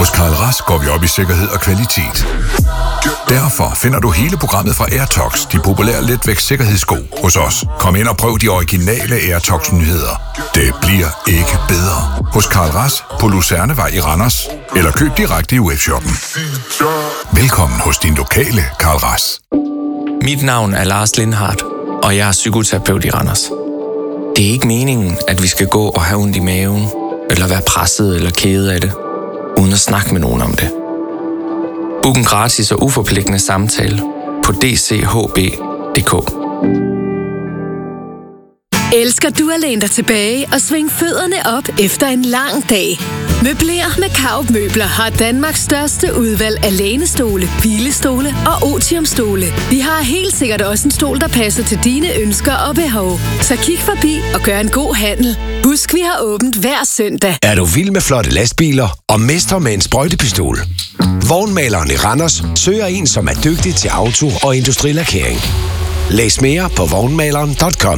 Hos Karl Rask går vi op i sikkerhed og kvalitet. Derfor finder du hele programmet fra Airtox, de populære letvægtssikkerhedssko, hos os. Kom ind og prøv de originale Airtox-nyheder. Det bliver ikke bedre. Hos Karl Rask på Lucernevej i Randers. Eller køb direkte i webshoppen. Velkommen hos din lokale Karl Rask. Mit navn er Lars Lindhardt, og jeg er psykoterapeut i Randers. Det er ikke meningen, at vi skal gå og have ondt i maven, eller være presset eller kede af det, uden at snakke med nogen om det. Book en gratis og uforpligtende samtale på dchb.dk. Elsker du at læne dig tilbage og svinge fødderne op efter en lang dag? Møbler med Kaup Møbler har Danmarks største udvalg af lænestole, hvilestole og otiumstole. Vi har helt sikkert også en stol, der passer til dine ønsker og behov. Så kig forbi og gør en god handel. Husk, vi har åbent hver søndag. Er du vild med flotte lastbiler og mester med en sprøjtepistol? Vognmaleren i Randers søger en, som er dygtig til auto- og industrilakering. Læs mere på vognmaleren.com.